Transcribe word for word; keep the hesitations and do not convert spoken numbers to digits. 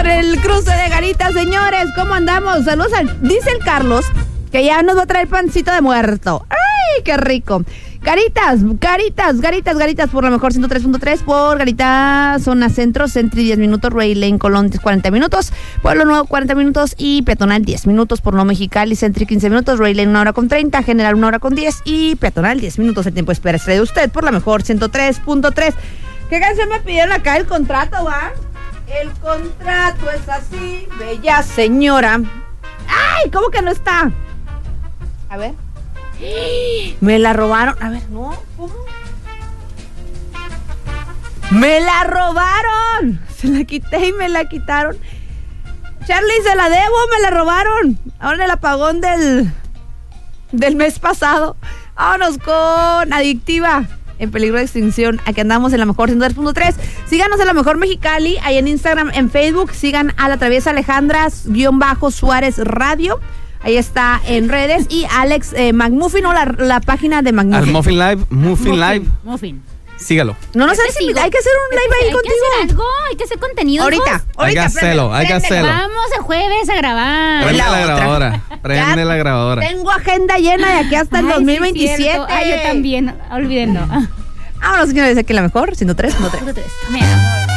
el cruce de Garitas, señores. ¿Cómo andamos? Saludos al... Dice el Carlos que ya nos va a traer pancito de muerto. ¡Ay, qué rico! Garitas, Garitas, Garitas, Garitas por la mejor ciento tres punto tres, por Garitas, zona centro, Centri diez minutos, Ray Lane, Colón cuarenta minutos, Pueblo Nuevo cuarenta minutos y Peatonal diez minutos, por no Mexicali, Centri quince minutos, Ray Lane una hora con treinta, General una hora con diez y Peatonal diez minutos. El tiempo espera de usted por la mejor ciento tres punto tres. ¿Qué canción me pidieron acá? El contrato, ¿va? El contrato es así, bella señora. ¡Ay! ¿Cómo que no está? A ver. Me la robaron. A ver, no, ¿cómo? ¡Me la robaron! Se la quité y me la quitaron. Charlie, se la debo, me la robaron. Ahora el apagón del del mes pasado. Vámonos con Adictiva, en peligro de extinción. Aquí andamos en la mejor ciento tres punto tres. Síganos en la mejor Mexicali, ahí en Instagram, en Facebook. Sigan a la Traviesa Alejandra guión bajo Suárez Radio. Ahí está en redes. Y Alex eh, McMuffin, o la, la página de McMuffin. Al Muffin Live, Muffin, Muffin, Live. Muffin. Sígalo. No nos hagas invitar, hay que hacer un live ahí hay contigo. Hay que hacer algo, hay que hacer contenido. Ahorita, hijos. ahorita. Hay que hacerlo, hay que hacerlo. Vamos el jueves a grabar. Prende La la, otra. grabadora. Prende Ya la grabadora. Tengo agenda llena de aquí hasta el Ay, dos mil veintisiete. Sí, cierto. Ay, yo también, olvídenlo. Vámonos, señores, aquí en la mejor ciento tres punto tres. Mi amor.